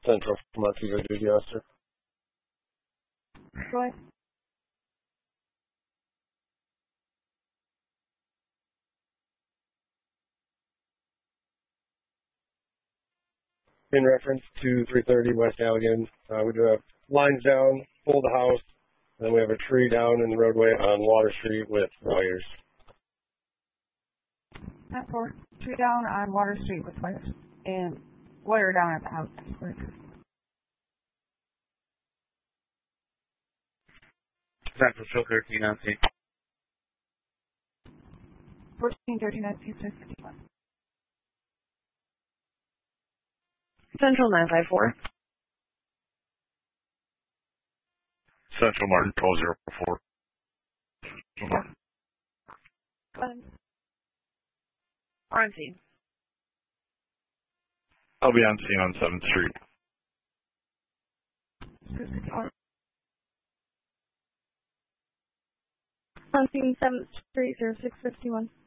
Central from Montego Duty Officer. Go ahead. In reference to 330 West Allegan, we do have lines down, pull the house, and then we have a tree down in the roadway on Water Street with wires. That for tree down on Water Street with wires and wire down at the house. Central Show 13 on scene. 1413 at 251. Central 954. Central Martin 1204. Central Martin. Go ahead. On scene. I'll be on scene on 7th Street. 251. On scene 7th Street 0651.